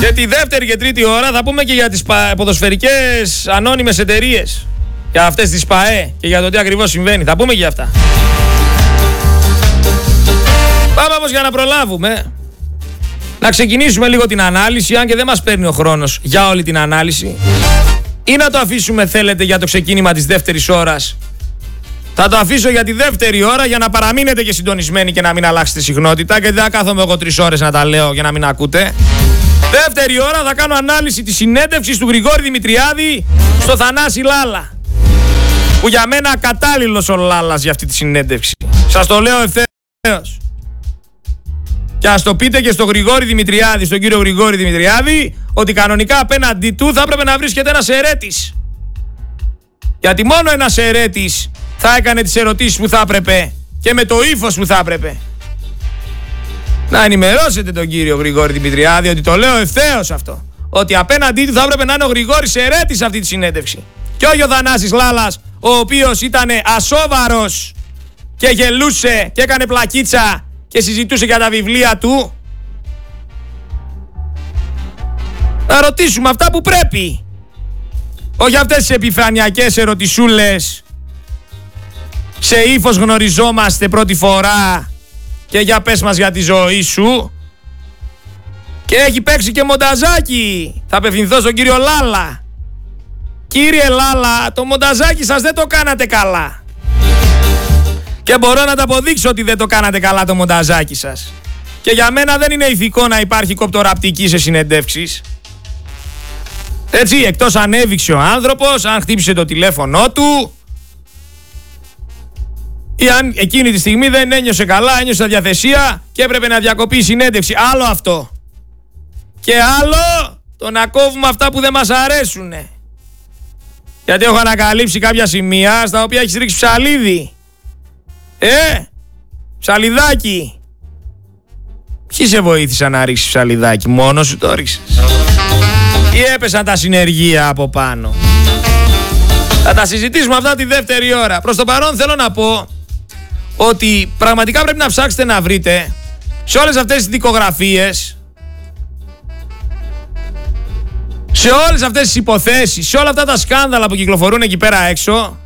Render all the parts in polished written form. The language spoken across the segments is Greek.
Σε τη δεύτερη και τρίτη ώρα θα πούμε και για τις ποδοσφαιρικές ανώνυμες εταιρείες. Για αυτές τις ΠΑΕ και για το τι ακριβώς συμβαίνει. Θα πούμε και για αυτά. Πάμε όμως για να προλάβουμε. Να ξεκινήσουμε λίγο την ανάλυση, αν και δεν μας παίρνει ο χρόνος για όλη την ανάλυση. Ή να το αφήσουμε, θέλετε, για το ξεκίνημα της δεύτερης ώρας. Θα το αφήσω για τη δεύτερη ώρα για να παραμείνετε και συντονισμένοι και να μην αλλάξετε συχνότητα, και δεν θα κάθομαι εγώ 3 ώρες να τα λέω για να μην ακούτε. Δεύτερη ώρα θα κάνω ανάλυση της συνέντευξης του Γρηγόρη Δημητριάδη στο Θανάση Λάλα. Που για μένα ακατάλληλος ο Λάλας για αυτή τη συνέντευξη. Σας το λέω ευθέως. Και ας το πείτε και στον Γρηγόρη Δημητριάδη, στον κύριο Γρηγόρη Δημητριάδη, ότι κανονικά απέναντί του θα έπρεπε να βρίσκεται ένας ερέτης. Γιατί μόνο ένας ερέτης θα έκανε τις ερωτήσεις που θα έπρεπε και με το ύφος που θα έπρεπε. Να ενημερώσετε τον κύριο Γρηγόρη Δημητριάδη ότι το λέω ευθέως αυτό. Ότι απέναντί του θα έπρεπε να είναι ο Γρηγόρης ερέτης αυτή τη συνέντευξη. Και όχι ο Θανάσης Λάλας, ο οποίος ήταν ασόβαρος και γελούσε και έκανε πλακίτσα και συζητούσε για τα βιβλία του. Να ρωτήσουμε αυτά που πρέπει. Όχι αυτές τις επιφανειακές ερωτησούλες σε ύφος γνωριζόμαστε πρώτη φορά και για πες μας για τη ζωή σου. Και έχει παίξει και μονταζάκι. Θα απευθυνθώ στον κύριο Λάλα. Κύριε Λάλα, το μονταζάκι σας δεν το κάνατε καλά. Και μπορώ να τα αποδείξω ότι δεν το κάνατε καλά το μονταζάκι σας. Και για μένα δεν είναι ηθικό να υπάρχει κοπτοραπτική σε συνεντεύξεις. Έτσι, εκτός αν έβηξε ο άνθρωπος, αν χτύπησε το τηλέφωνο του, ή αν εκείνη τη στιγμή δεν ένιωσε καλά, ένιωσε αδιαθεσία και έπρεπε να διακοπεί η συνέντευξη. Άλλο αυτό. Και άλλο το να κόβουμε αυτά που δεν μας αρέσουνε. Γιατί έχω ανακαλύψει κάποια σημεία στα οποία έχεις ρίξει ψαλίδι. Ψαλιδάκι. Ποιοι σε βοήθησαν να ρίξεις ψαλιδάκι? Μόνος σου το ρίξες? Ή έπεσαν τα συνεργεία από πάνω? Θα τα συζητήσουμε αυτά τη δεύτερη ώρα. Προς το παρόν θέλω να πω ότι πραγματικά πρέπει να ψάξετε να βρείτε σε όλες αυτές τις δικογραφίες, σε όλες αυτές τις υποθέσεις, σε όλα αυτά τα σκάνδαλα που κυκλοφορούν εκεί πέρα έξω,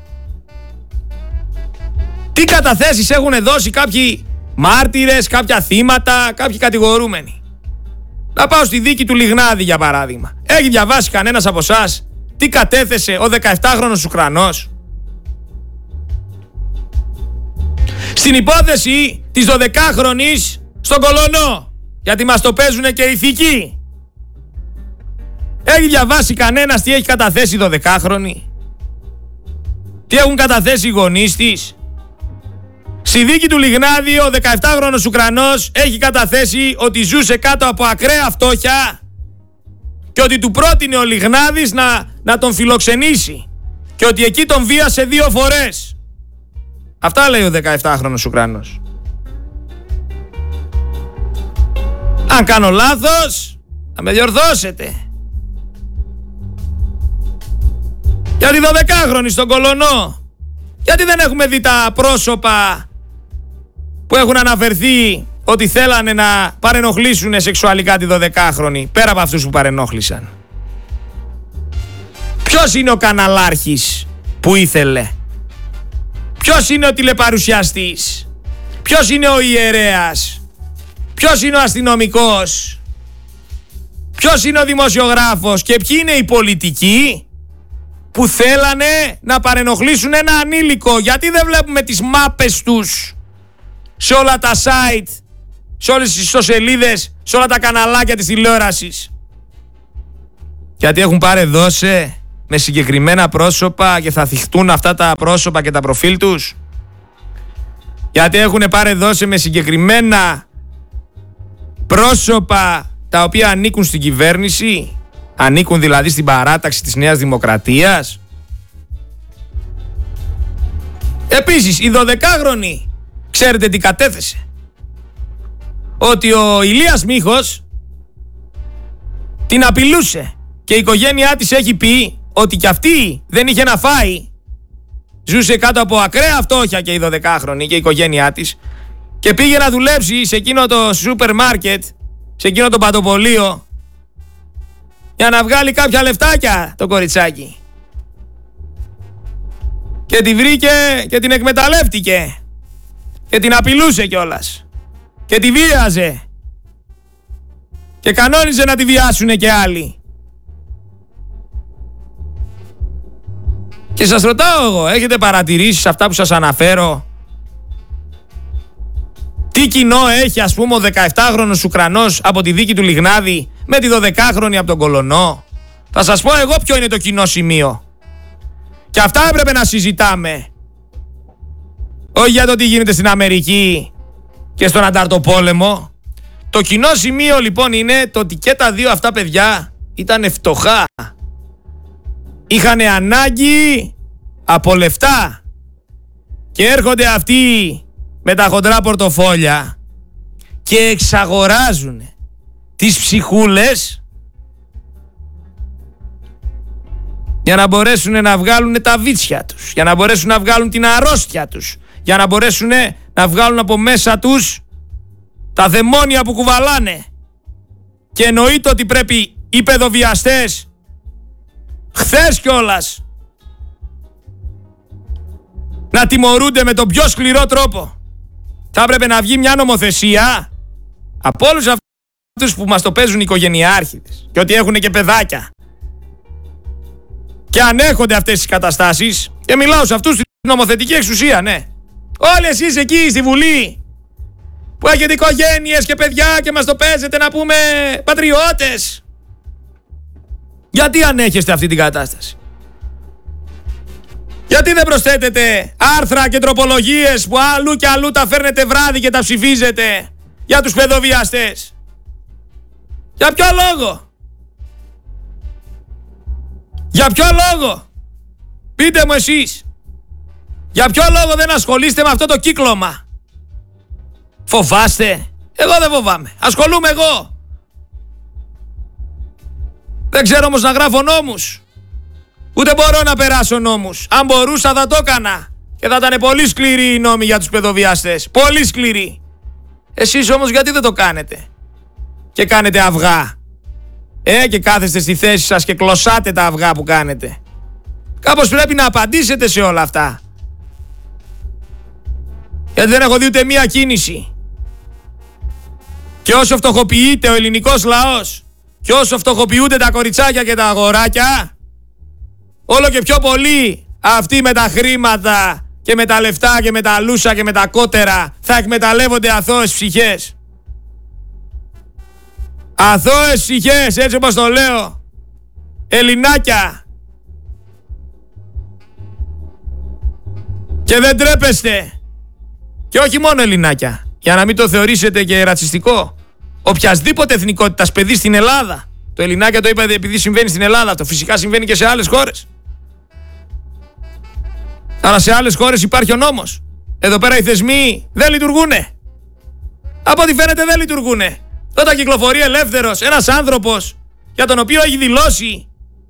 τι καταθέσεις έχουν δώσει κάποιοι μάρτυρες, κάποια θύματα, κάποιοι κατηγορούμενοι. Να πάω στη δίκη του Λιγνάδη για παράδειγμα. Έχει διαβάσει κανένας από εσάς τι κατέθεσε ο 17χρονος Ουκρανός? Στην υπόθεση της 12χρονης στον Κολονό, γιατί μας το παίζουνε και ηθικοί. Έχει διαβάσει κανένας τι έχει καταθέσει η 12χρονη? Τι έχουν καταθέσει οι γονείς της? Στη δίκη του Λιγνάδη ο 17χρονος Ουκρανός έχει καταθέσει ότι ζούσε κάτω από ακραία φτώχεια και ότι του πρότεινε ο Λιγνάδης να τον φιλοξενήσει και ότι εκεί τον βίασε 2 φορές. Αυτά λέει ο 17χρονος Ουκρανός. Αν κάνω λάθος, θα με διορθώσετε. Για τη 12χρονη στον Κολονό, γιατί δεν έχουμε δει τα πρόσωπα που έχουν αναφερθεί ότι θέλανε να παρενοχλήσουν σεξουαλικά τη 12χρονη, πέρα από αυτούς που παρενόχλησαν? Ποιος είναι ο καναλάρχης που ήθελε? Ποιος είναι ο τηλεπαρουσιαστής? Ποιος είναι ο ιερέας? Ποιος είναι ο αστυνομικός? Ποιος είναι ο δημοσιογράφος? Και ποιοι είναι οι πολιτικοί που θέλανε να παρενοχλήσουν ένα ανήλικο? Γιατί δεν βλέπουμε τις μάπες τους σε όλα τα site, σε όλες τις ιστοσελίδες, σε όλα τα καναλάκια της τηλεόρασης? Γιατί έχουν πάρει δώσε με συγκεκριμένα πρόσωπα και θα θυχτούν αυτά τα πρόσωπα και τα προφίλ τους? Γιατί έχουν πάρει δώσε με συγκεκριμένα πρόσωπα τα οποία ανήκουν στην κυβέρνηση? Ανήκουν δηλαδή στην παράταξη της Νέας Δημοκρατίας? Επίσης η 12χρονη, ξέρετε τι κατέθεσε? Ότι ο Ηλίας Μίχος την απειλούσε και η οικογένειά της έχει πει ότι κι αυτή δεν είχε να φάει. Ζούσε κάτω από ακραία φτώχεια και η 12χρονη και η οικογένειά της και πήγε να δουλέψει σε εκείνο το σούπερ μάρκετ, σε εκείνο το πατοπολείο, για να βγάλει κάποια λεφτάκια το κοριτσάκι. Και τη βρήκε και την εκμεταλλεύτηκε. Και την απειλούσε κιόλας. Και τη βίαζε. Και κανόνιζε να τη βιάσουνε και άλλοι. Και σας ρωτάω εγώ, έχετε παρατηρήσει αυτά που σας αναφέρω? Τι κοινό έχει, ας πούμε, ο 17χρονος Ουκρανός από τη δίκη του Λιγνάδη με τη 12χρονη από τον Κολονό? Θα σας πω εγώ ποιο είναι το κοινό σημείο. Και αυτά έπρεπε να συζητάμε. Όχι για το τι γίνεται στην Αμερική και στον Ανταρτοπόλεμο. Το κοινό σημείο λοιπόν είναι το ότι και τα δύο αυτά παιδιά ήταν φτωχά. Είχαν ανάγκη από λεφτά. Και έρχονται αυτοί με τα χοντρά πορτοφόλια και εξαγοράζουν τις ψυχούλες για να μπορέσουν να βγάλουν τα βίτσια τους, για να μπορέσουν να βγάλουν την αρρώστια τους, για να μπορέσουν να βγάλουν από μέσα τους τα δαιμόνια που κουβαλάνε. Και εννοείται ότι πρέπει οι παιδοβιαστές χθες κιόλας να τιμωρούνται με τον πιο σκληρό τρόπο. Θα έπρεπε να βγει μια νομοθεσία από όλους αυτούς που μας το παίζουν οικογενειάρχηδες και ότι έχουν και παιδάκια και ανέχονται αυτές τις καταστάσεις, και μιλάω σε αυτούς την νομοθετική εξουσία, ναι. Όλοι εσείς εκεί στη Βουλή που έχετε οικογένειες και παιδιά και μας το παίζετε να πούμε πατριώτες, γιατί ανέχεστε αυτή την κατάσταση? Γιατί δεν προσθέτετε άρθρα και τροπολογίες που αλλού και αλλού τα φέρνετε βράδυ και τα ψηφίζετε για τους παιδοβιαστές? Για ποιο λόγο? Για ποιο λόγο? Πείτε μου εσείς. Για ποιο λόγο δεν ασχολείστε με αυτό το κύκλωμα? Φοβάστε? Εγώ δεν φοβάμαι. Ασχολούμαι εγώ. Δεν ξέρω όμως να γράφω νόμους. Ούτε μπορώ να περάσω νόμους. Αν μπορούσα θα το έκανα. Και θα ήταν πολύ σκληροί οι νόμοι για τους παιδοβιαστές. Πολύ σκληροί. Εσείς όμως γιατί δεν το κάνετε? Και κάνετε αυγά. Και κάθεστε στη θέση σας και κλωσάτε τα αυγά που κάνετε. Κάπως πρέπει να απαντήσετε σε όλα αυτά. Γιατί δεν έχω δει ούτε μία κίνηση. Και όσο φτωχοποιείται ο ελληνικός λαός και όσο φτωχοποιούνται τα κοριτσάκια και τα αγοράκια, όλο και πιο πολύ αυτοί με τα χρήματα και με τα λεφτά και με τα λούσα και με τα κότερα θα εκμεταλλεύονται αθώες ψυχές. Αθώες ψυχές, έτσι όπως το λέω. Ελληνάκια. Και δεν τρέπεστε. Και όχι μόνο ελληνάκια. Για να μην το θεωρήσετε και ρατσιστικό. Οποιασδήποτε εθνικότητας παιδί στην Ελλάδα. Το ελληνάκια το είπα επειδή συμβαίνει στην Ελλάδα. Το φυσικά συμβαίνει και σε άλλες χώρες. Αλλά σε άλλες χώρες υπάρχει ο νόμος. Εδώ πέρα οι θεσμοί δεν λειτουργούνε. Από ό,τι φαίνεται δεν λειτουργούνε. Όταν κυκλοφορεί ελεύθερος ένας άνθρωπος για τον οποίο έχει δηλώσει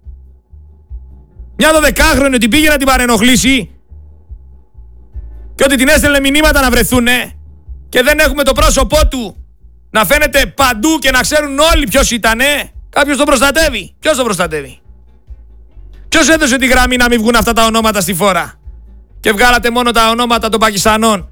μια 12χρονη ότι πήγε να την παρενοχλήσει και ότι την έστελνε μηνύματα να βρεθούνε και δεν έχουμε το πρόσωπό του να φαίνεται παντού και να ξέρουν όλοι ποιος ήτανε, κάποιος τον προστατεύει. Ποιος τον προστατεύει? Ποιος έδωσε τη γραμμή να μην βγουν αυτά τα ονόματα στη φόρα και βγάλατε μόνο τα ονόματα των Πακιστανών?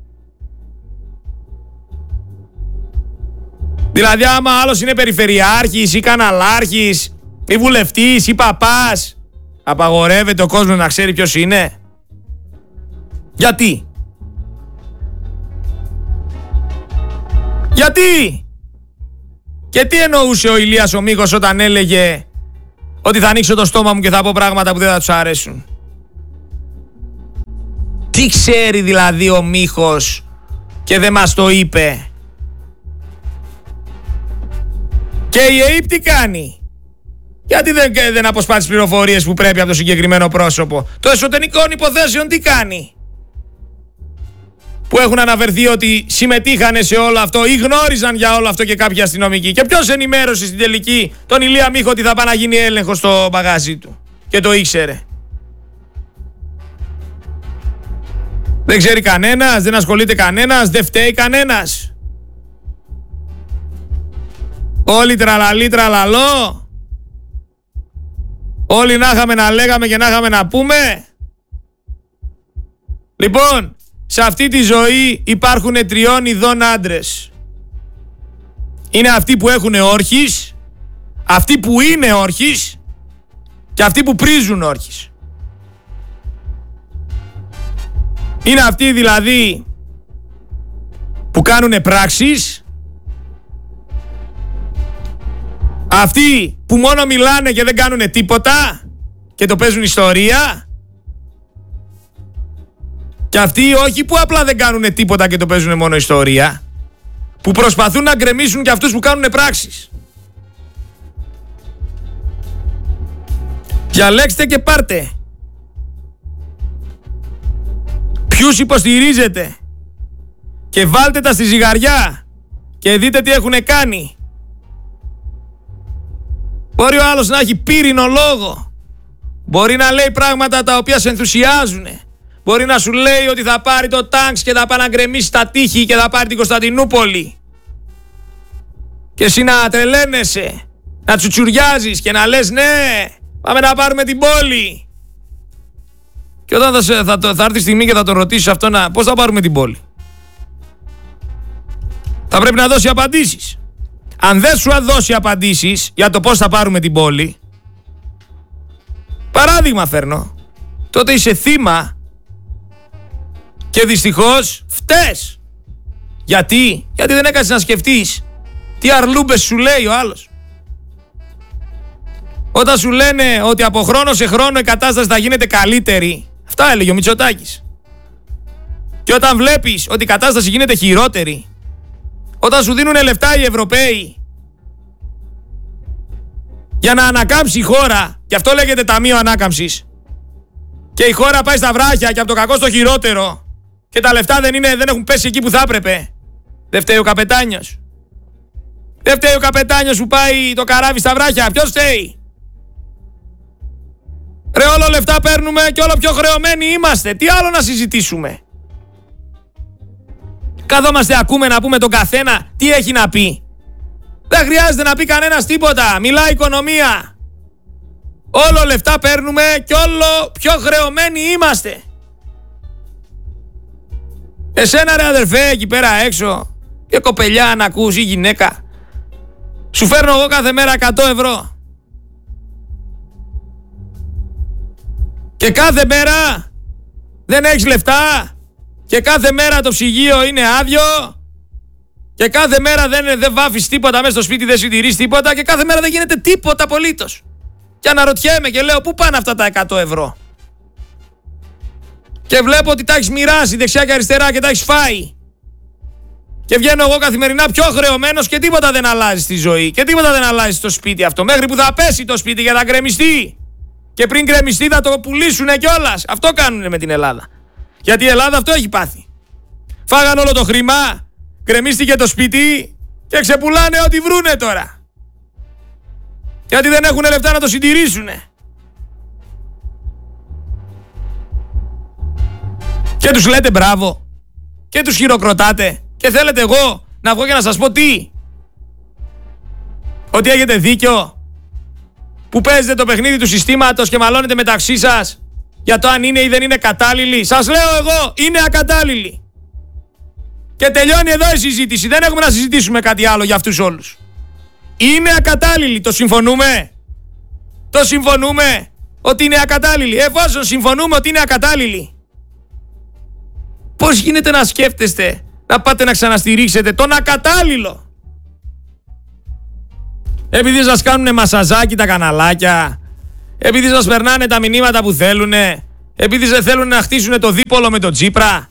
Δηλαδή άμα άλλος είναι περιφερειάρχης ή καναλάρχης ή βουλευτής ή παπάς, απαγορεύεται ο κόσμος να ξέρει ποιος είναι? Γιατί? Γιατί? Και τι εννοούσε ο Ηλίας ο Μίχος όταν έλεγε ότι θα ανοίξω το στόμα μου και θα πω πράγματα που δεν θα τους αρέσουν? Τι ξέρει δηλαδή ο Μίχος και δεν μας το είπε? Και η ΕΕΠ τι κάνει? Γιατί δεν αποσπά τις πληροφορίες που πρέπει από το συγκεκριμένο πρόσωπο? Το εσωτερικών υποθέσεων τι κάνει? Που έχουν αναφερθεί ότι συμμετείχαν σε όλο αυτό ή γνώριζαν για όλο αυτό και κάποιοι αστυνομικοί. Και ποιος ενημέρωσε στην τελική τον Ηλία Μίχο ότι θα πάει να γίνει έλεγχος στο μπαγάζι του? Και το ήξερε. Δεν ξέρει κανένας, δεν ασχολείται κανένας, δεν φταίει κανένας. Όλοι τραλαλή τραλαλό. Όλοι να είχαμε να λέγαμε και να είχαμε να πούμε. Λοιπόν, σε αυτή τη ζωή υπάρχουν 3 ειδών άντρες. Είναι αυτοί που έχουν όρχης, αυτοί που είναι όρχης και αυτοί που πρίζουν όρχης. Είναι αυτοί δηλαδή που κάνουν πράξεις, αυτοί που μόνο μιλάνε και δεν κάνουν τίποτα και το παίζουν ιστορία, και αυτοί όχι που απλά δεν κάνουν τίποτα και το παίζουν μόνο ιστορία, που προσπαθούν να γκρεμίσουν και αυτούς που κάνουν πράξεις. Διαλέξτε και πάρτε. Ποιους υποστηρίζετε και βάλτε τα στη ζυγαριά και δείτε τι έχουνε κάνει. Μπορεί ο άλλος να έχει πύρινο λόγο. Μπορεί να λέει πράγματα τα οποία σε ενθουσιάζουνε. Μπορεί να σου λέει ότι θα πάρει το τάγκς και θα πάει να γκρεμίσει τα τείχη και θα πάρει την Κωνσταντινούπολη. Και εσύ να τρελαίνεσαι, να τσουτσουριάζεις και να λες ναι, πάμε να πάρουμε την πόλη. Και όταν θα έρθει η στιγμή και θα τον ρωτήσεις αυτό, πώς θα πάρουμε την πόλη, θα πρέπει να δώσει απαντήσεις. Αν δεν σου δώσει απαντήσεις για το πώς θα πάρουμε την πόλη, παράδειγμα φέρνω, τότε είσαι θύμα και δυστυχώς φταίς. Γιατί δεν έκανες να σκεφτείς τι αρλούμπες σου λέει ο άλλος. Όταν σου λένε ότι από χρόνο σε χρόνο η κατάσταση θα γίνεται καλύτερη, αυτά έλεγε ο Μητσοτάκης. Και όταν βλέπεις ότι η κατάσταση γίνεται χειρότερη, όταν σου δίνουν λεφτά οι Ευρωπαίοι για να ανακάμψει η χώρα, και αυτό λέγεται Ταμείο Ανάκαμψης, και η χώρα πάει στα βράχια και από το κακό στο χειρότερο και τα λεφτά δεν έχουν πέσει εκεί που θα έπρεπε, δεν φταίει ο καπετάνιος. Δεν φταίει ο καπετάνιος που πάει το καράβι στα βράχια. Ποιος φταίει? Ρε, όλο λεφτά παίρνουμε και όλο πιο χρεωμένοι είμαστε. Τι άλλο να συζητήσουμε? Καθόμαστε, ακούμε να πούμε τον καθένα τι έχει να πει. Δεν χρειάζεται να πει κανένας τίποτα. Μιλάει η οικονομία. Όλο λεφτά παίρνουμε και όλο πιο χρεωμένοι είμαστε. Εσένα ρε αδερφέ εκεί πέρα έξω, και κοπελιά να ακούς ή γυναίκα, σου φέρνω εγώ κάθε μέρα 100 ευρώ. Και κάθε μέρα δεν έχεις λεφτά, και κάθε μέρα το ψυγείο είναι άδειο, και κάθε μέρα δεν βάφεις τίποτα μέσα στο σπίτι, δεν συντηρείς τίποτα, και κάθε μέρα δεν γίνεται τίποτα απολύτως. Και αναρωτιέμαι και λέω, πού πάνε αυτά τα 100 ευρώ? Και βλέπω ότι τα έχεις μοιράσει δεξιά και αριστερά και τα έχεις φάει. Και βγαίνω εγώ καθημερινά πιο χρεωμένος και τίποτα δεν αλλάζει στη ζωή. Και τίποτα δεν αλλάζει στο σπίτι αυτό. Μέχρι που θα πέσει το σπίτι και θα γκρεμιστεί. Και πριν γκρεμιστεί θα το πουλήσουνε κιόλας. Αυτό κάνουνε με την Ελλάδα. Γιατί η Ελλάδα αυτό έχει πάθει. Φάγαν όλο το χρήμα, γκρεμίστηκε το σπίτι και ξεπουλάνε ό,τι βρούνε τώρα. Γιατί δεν έχουν λεφτά να το συντηρήσουνε. Και τους λέτε μπράβο. Και τους χειροκροτάτε. Και θέλετε εγώ να βγω και να σας πω τι? Ότι έχετε δίκιο? Που παίζετε το παιχνίδι του συστήματος και μαλώνετε μεταξύ σας για το αν είναι ή δεν είναι κατάλληλοι? Σας λέω εγώ, είναι ακατάλληλοι. Και τελειώνει εδώ η συζήτηση. Δεν έχουμε να συζητήσουμε κάτι άλλο για αυτούς όλους. Είναι ακατάλληλοι. Το συμφωνούμε? Το συμφωνούμε ότι είναι ακατάλληλοι? Εφόσον συμφωνούμε ότι είναι ακατάλληλοι, πώς γίνεται να σκέφτεστε να πάτε να ξαναστηρίξετε τον ακατάλληλο? Επειδή σας κάνουνε μασαζάκι τα καναλάκια, επειδή σας περνάνε τα μηνύματα που θέλουνε, επειδή δεν θέλουν να χτίσουνε το δίπολο με τον Τσίπρα?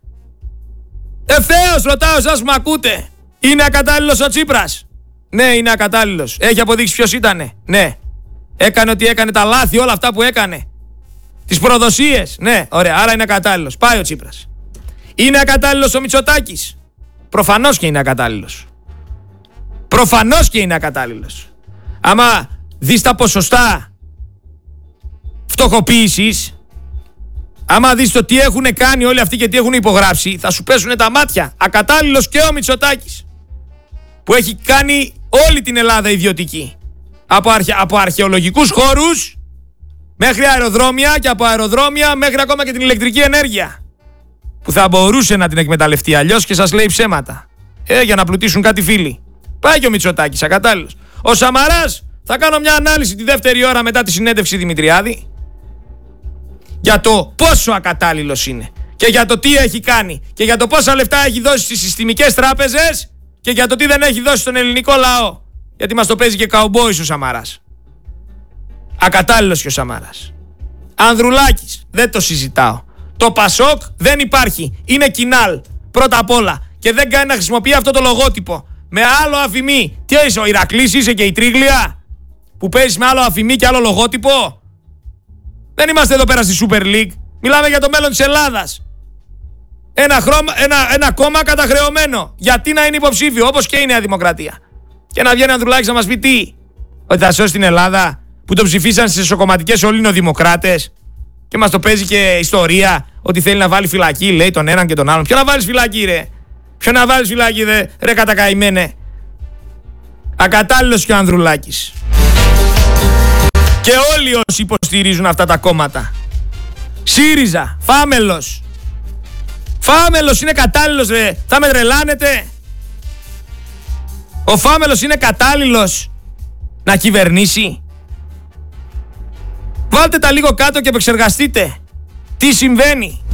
Ευθέως ρωτάω εσάς που μ' ακούτε. Είναι ακατάλληλος ο Τσίπρας? Ναι, είναι ακατάλληλος. Έχει αποδείξει ποιος ήτανε? Ναι. Έκανε ότι έκανε τα λάθη, όλα αυτά που έκανε. Τις προδοσίες. Ναι, ωραία, άρα είναι ακατάλληλος. Πάει ο Τσίπρας. Είναι ακατάλληλος ο Μητσοτάκης? Προφανώς και είναι ακατάλληλος. Προφανώς και είναι ακατάλληλος. Άμα δεις τα ποσοστά φτωχοποίησης, άμα δεις το τι έχουν κάνει όλοι αυτοί και τι έχουν υπογράψει, θα σου πέσουν τα μάτια. Ακατάλληλος και ο Μητσοτάκης, που έχει κάνει όλη την Ελλάδα ιδιωτική. Από αρχαιολογικούς χώρους μέχρι αεροδρόμια και από αεροδρόμια μέχρι ακόμα και την ηλεκτρική ενέργεια. Που θα μπορούσε να την εκμεταλλευτεί αλλιώς και σας λέει ψέματα. Για να πλουτίσουν κάτι φίλοι. Πάει και ο Μητσοτάκης, ακατάλληλος. Ο Σαμαράς, θα κάνω μια ανάλυση τη δεύτερη ώρα μετά τη συνέντευξη Δημητριάδη για το πόσο ακατάλληλος είναι και για το τι έχει κάνει και για το πόσα λεφτά έχει δώσει στις συστημικές τράπεζες και για το τι δεν έχει δώσει στον ελληνικό λαό. Γιατί μας το παίζει και καουμπόης ο Σαμαράς. Ακατάλληλος και ο Σαμαράς. Ανδρουλάκης, δεν το συζητάω. Το Πασόκ δεν υπάρχει. Είναι κοινάλ. Πρώτα απ' όλα. Και δεν κάνει να χρησιμοποιεί αυτό το λογότυπο. Με άλλο αφημί. Τι είσαι, ο Ηρακλής είσαι και η Τρίγλια που παίζεις με άλλο αφημί και άλλο λογότυπο. Δεν είμαστε εδώ πέρα στη Super League. Μιλάμε για το μέλλον της Ελλάδας. Ένα κόμμα καταχρεωμένο. Γιατί να είναι υποψήφιο, όπως και η Νέα Δημοκρατία. Και να βγαίνει ο Ανδρουλάκης να μας πει τι. Ότι θα σώσει την Ελλάδα που τον ψηφίσαν στις εσωκομματικές όλοι οι νεοδημοκράτες. Και μας το παίζει και ιστορία ότι θέλει να βάλει φυλακή, λέει, τον έναν και τον άλλον. Ποιο να βάλεις φυλακή, ρε. Ποιο να βάλεις φυλακή, ρε κατακαημένε. Ακατάλληλος και ο Ανδρουλάκης. Και όλοι όσοι υποστηρίζουν αυτά τα κόμματα. ΣΥΡΙΖΑ, Φάμελος. Φάμελος είναι κατάλληλος, ρε. Θα με τρελάνετε. Ο Φάμελος είναι κατάλληλος να κυβερνήσει. Βάλτε τα λίγο κάτω και επεξεργαστείτε τι συμβαίνει.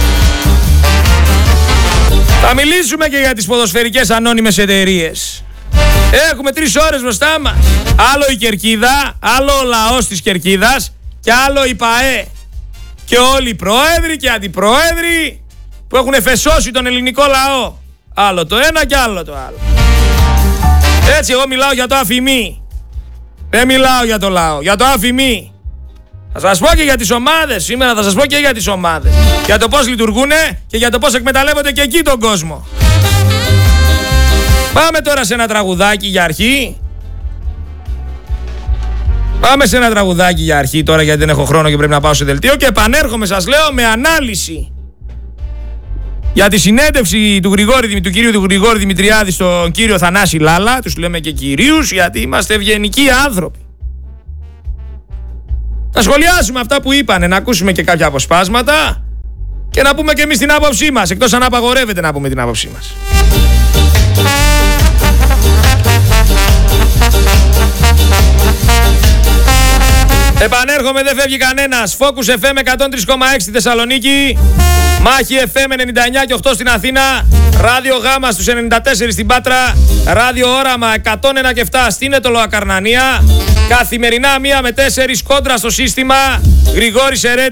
Θα μιλήσουμε και για τις ποδοσφαιρικές ανώνυμες εταιρείες. Έχουμε 3 ώρες μπροστά μας. Άλλο η Κερκίδα, άλλο ο λαός της Κερκίδας και άλλο η ΠΑΕ. Και όλοι οι πρόεδροι και αντιπρόεδροι που έχουν εφεσώσει τον ελληνικό λαό. Άλλο το ένα και άλλο το άλλο. Έτσι εγώ μιλάω για το αφημί. Δεν μιλάω για το λαό, για το αφημί. Θα σας πω και για τις ομάδες. Σήμερα θα σας πω και για τις ομάδες. Για το πώς λειτουργούνε και για το πώς εκμεταλλεύονται και εκεί τον κόσμο. Πάμε τώρα σε ένα τραγουδάκι για αρχή. Πάμε σε ένα τραγουδάκι για αρχή τώρα, γιατί δεν έχω χρόνο και πρέπει να πάω σε δελτίο. Και επανέρχομαι, σας λέω, με ανάλυση για τη συνέντευξη του κυρίου του Γρηγόρη Δημητριάδη στον κύριο Θανάση Λάλα. Τους λέμε και κυρίους γιατί είμαστε ευγενικοί άνθρωποι. Να σχολιάσουμε αυτά που είπανε, να ακούσουμε και κάποια αποσπάσματα και να πούμε και εμείς την άποψή μας, εκτός αν απαγορεύεται να πούμε την άποψή μας. Επανέρχομαι, δεν φεύγει κανένας. Focus FM 103,6 στη Θεσσαλονίκη, Μάχη FM 99 και 8 στην Αθήνα, Ράδιο Γάμα στους 94 στην Πάτρα, Ράδιο Όραμα 101 και 7 στην Ετωλοακαρνανία. Καθημερινά 1 με 4 κόντρα στο σύστημα. Γρηγόρης Ερέτη.